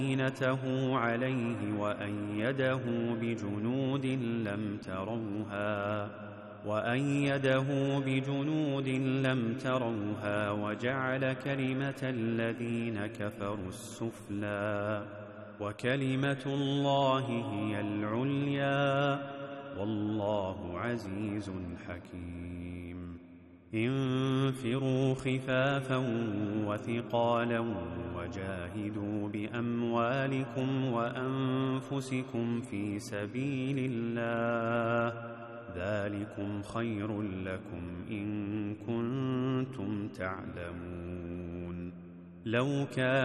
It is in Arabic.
وَزِينَتَهُ عَلَيْهِ وَأَيَّدَهُ بِجُنُودٍ لَّمْ تَرَوْهَا وَجَعَلَ كَلِمَةَ الَّذِينَ كَفَرُوا السُّفْلَىٰ وَكَلِمَةُ اللَّهِ هِيَ الْعُلْيَا وَاللَّهُ عَزِيزٌ حَكِيمٌ انفِرُوا خِفَافًا وَثِقَالًا وَجَاهِدُوا بِأَمْوَالِكُمْ وَأَنفُسِكُمْ فِي سَبِيلِ اللَّهِ ذَٰلِكُمْ خَيْرٌ لَّكُمْ إِن كُنتُمْ تَعْلَمُونَ